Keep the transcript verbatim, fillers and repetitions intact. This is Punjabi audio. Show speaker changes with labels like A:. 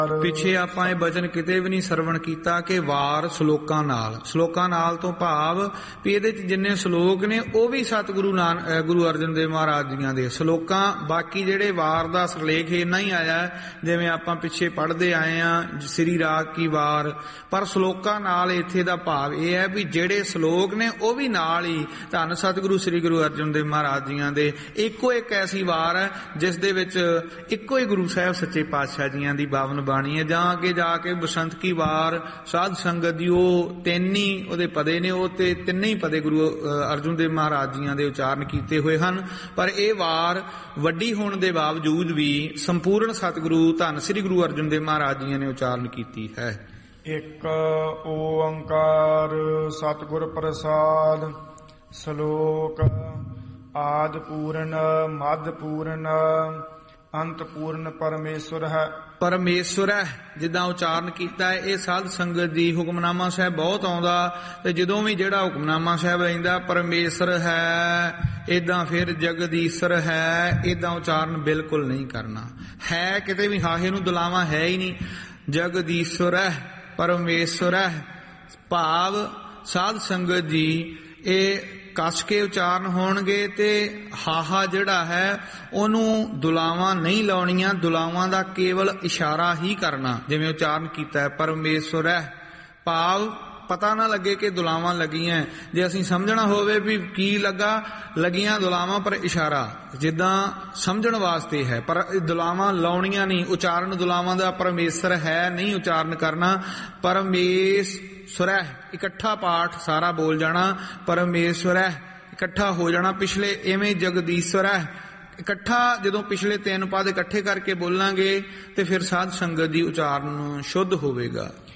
A: ਪਿੱਛੇ ਆਪਾਂ ਇਹ ਬਚਨ ਕਿਤੇ ਵੀ ਨਹੀਂ ਸਰਵਣ ਕੀਤਾ ਕਿ ਵਾਰ ਸ਼ਲੋਕਾਂ ਨਾਲ। ਸ਼ਲੋਕਾਂ ਨਾਲ ਤੋਂ ਭਾਵ ਵੀ ਇਹਦੇ ਚ ਜਿੰਨੇ ਸ਼ਲੋਕ ਨੇ ਉਹ ਵੀ ਸਤਿਗੁਰੂ ਨਾਨਕ ਗੁਰੂ ਅਰਜਨ ਦੇਵ ਮਹਾਰਾਜ ਜੀਆਂ ਦੇ ਸ਼ਲੋਕਾਂ। ਬਾਕੀ ਜਿਹੜੇ ਵਾਰ ਦਾ ਸਿਰਲੇਖ ਇੰਨਾ ਹੀ ਆਇਆ ਜਿਵੇਂ ਆਪਾਂ ਪਿੱਛੇ ਪੜ੍ਹਦੇ ਆਏ ਆ ਸ੍ਰੀ ਰਾਗ ਕੀ ਵਾਰ, ਪਰ ਸ਼ਲੋਕਾਂ ਨਾਲ ਇੱਥੇ ਦਾ ਭਾਵ ਇਹ ਹੈ ਵੀ ਜਿਹੜੇ ਸ਼ਲੋਕ ਨੇ ਉਹ ਵੀ ਨਾਲ ਹੀ ਧੰਨ ਸਤਿਗੁਰੂ ਸ੍ਰੀ ਗੁਰੂ ਅਰਜਨ ਦੇਵ ਮਹਾਰਾਜ ਜੀਆਂ ਦੇ ਇੱਕੋ ਇੱਕ ਐਸੀ ਵਾਰ ਹੈ ਜਿਸ ਦੇ ਵਿੱਚ ਇੱਕੋ ਹੀ ਗੁਰੂ ਸਾਹਿਬ ਸੱਚੇ ਪਾਤਸ਼ਾਹ ਜੀਆਂ ਦੀ ਬਾਵਨ ਬਾਣੀ ਹੈ। ਜਾਂ ਅੱਗੇ ਜਾ ਕੇ ਬਸੰਤ ਕੀ ਵਾਰ, ਸਾਧ ਸੰਗਤ ਦੀ, ਉਹ ਤਿੰਨ ਹੀ ਉਹਦੇ ਪਦੇ ਨੇ, ਉਹ ਤੇ ਤਿੰਨੇ ਹੀ ਪਦੇ ਗੁਰੂ ਅਰਜਨ ਦੇਵ ਮਹਾਰਾਜ ਜੀਆਂ ਦੇ ਉਚਾਰਨ ਕੀਤੇ ਹੋਏ ਹਨ। ਪਰ ਇਹ ਵਾਰ ਵੱਡੀ ਹੋਣ ਦੇ ਬਾਵਜੂਦ ਵੀ ਸੰਪੂਰਨ ਸਤਿਗੁਰੂ ਧੰਨ ਸ੍ਰੀ ਗੁਰੂ ਅਰਜਨ ਦੇਵ ਮਹਾਰਾਜ ਜੀਆਂ ਨੇ ਉਚਾਰਨ ਕੀਤੀ ਹੈ।
B: ਇੱਕ ਓੰਕਾਰ ਸਤਿਗੁਰ ਪ੍ਰਸਾਦ। ਸ਼ਲੋਕ ਆਦਿ ਪੂਰਨ ਮੱਧ ਪੂਰਨ ਅੰਤ ਪੂਰਨ ਪਰਮੇਸ਼ਵਰ ਹੈ।
A: ਪਰਮੇਸ਼ਵਰ ਹੈ ਜਿੱਦਾਂ ਉਚਾਰਨ ਕੀਤਾ ਹੈ, ਇਹ ਸਾਧ ਸੰਗਤ ਦੀ ਹੁਕਮਨਾਮਾ ਸਾਹਿਬ ਬਹੁਤ ਆਉਂਦਾ, ਤੇ ਜਦੋਂ ਵੀ ਜਿਹੜਾ ਹੁਕਮਨਾਮਾ ਸਾਹਿਬ ਰਹਿੰਦਾ ਪਰਮੇਸ਼ਵਰ ਹੈ, ਏਦਾਂ ਫਿਰ ਜਗਦੀਸ਼ਰ ਹੈ, ਏਦਾਂ ਉਚਾਰਨ ਬਿਲਕੁਲ ਨਹੀਂ ਕਰਨਾ ਹੈ। ਕਿਤੇ ਵੀ ਹਾਹੇ ਨੂੰ ਦੁਲਾਵਾ ਹੈ ਹੀ ਨਹੀਂ। ਜਗਦੀਸ਼ਰ ਹੈ, ਪਰਮੇਸ਼ਵਰ ਹੈ, ਭਾਵ ਸਾਧ ਸੰਗਤ ਜੀ ਇਹ ਕੱਸ ਕੇ ਉਚਾਰਨ ਹੋਣਗੇ ਤੇ ਹਾਹਾ ਜਿਹੜਾ ਹੈ ਉਹਨੂੰ ਦੁਲਾਵਾਂ ਨਹੀਂ ਲਾਉਣੀਆਂ, ਦੁਲਾਵਾਂ ਦਾ ਕੇਵਲ ਇਸ਼ਾਰਾ ਹੀ ਕਰਨਾ। ਜਿਵੇਂ ਉਚਾਰਨ ਕੀਤਾ ਹੈ ਪਰਮੇਸ਼ਵਰ ਹੈ, ਭਾਵ ਪਤਾ ਨਾ ਲੱਗੇ ਕਿ ਦੁਲਾਵਾਂ ਲੱਗੀਆਂ। ਜੇ ਅਸੀਂ ਸਮਝਣਾ ਹੋਵੇ ਵੀ ਕੀ ਲੱਗਾ, ਲੱਗੀਆਂ ਦੁਲਾਵਾਂ ਪਰ ਇਸ਼ਾਰਾ ਜਿੱਦਾਂ ਸਮਝਣ ਵਾਸਤੇ ਹੈ, ਪਰ ਦੁਲਾਵਾਂ ਲਾਉਣੀਆਂ ਨਹੀਂ। ਉਚਾਰਨ ਦੁਲਾਵਾਂ ਦਾ ਪਰਮੇਸ਼ਰ ਹੈ ਨਹੀਂ ਉਚਾਰਨ ਕਰਨਾ। ਪਰਮੇਸ਼ਵਰ ਇਕੱਠਾ ਪਾਠ ਸਾਰਾ ਬੋਲ ਜਾਣਾ, ਪਰਮੇਸ਼ਵਰ ਇਕੱਠਾ ਹੋ ਜਾਣਾ। ਪਿਛਲੇ ਇਵੇਂ ਜਗਦੀਸ਼ਰ ਇਕੱਠਾ, ਜਦੋਂ ਪਿਛਲੇ ਤਿੰਨ ਪਦ ਇਕੱਠੇ ਕਰਕੇ ਬੋਲਾਂਗੇ ਤੇ ਫਿਰ ਸਾਧ ਸੰਗਤ ਦੀ ਉਚਾਰਨ ਸ਼ੁੱਧ ਹੋਵੇਗਾ।